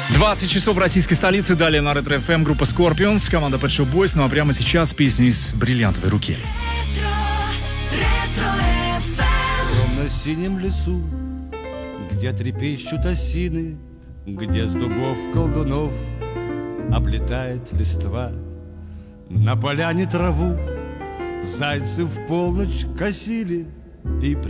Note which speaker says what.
Speaker 1: 20 часов в российской столице. Далее на Ретро ФМ группа Scorpions, команда Pet Shop Boys. Ну а прямо сейчас песня из «Бриллиантовой руки».
Speaker 2: В темно-синем лесу, где трепещут осины, где с дубов колдунов облетает листва, на поляне траву зайцы в полночь косили и